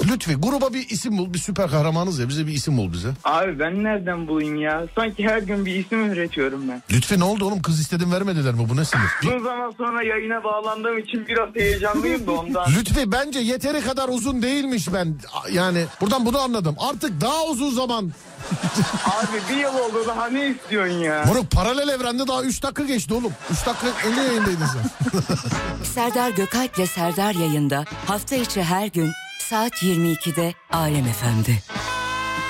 Lütfi gruba bir isim bul. Bir süper kahramanız ya, bize bir isim bul bize. Abi ben nereden bulayım ya? Sanki her gün bir isim üretiyorum ben. Lütfi ne oldu oğlum, kız istedim vermediler mi, bu ne sinir? Uzun zaman sonra yayına bağlandığım için biraz heyecanlıyım da ondan. Lütfi bence yeteri kadar uzun değilmiş ben. Yani buradan bunu anladım. Artık daha uzun zaman. Abi bir yıl oldu, daha ne istiyorsun ya? Moruk paralel evrende daha 3 dakika geçti oğlum. 3 dakika önce yayındaydın sen. Serdar Gökalp ile Serdar yayında hafta içi her gün saat 22'de Alem FM'de.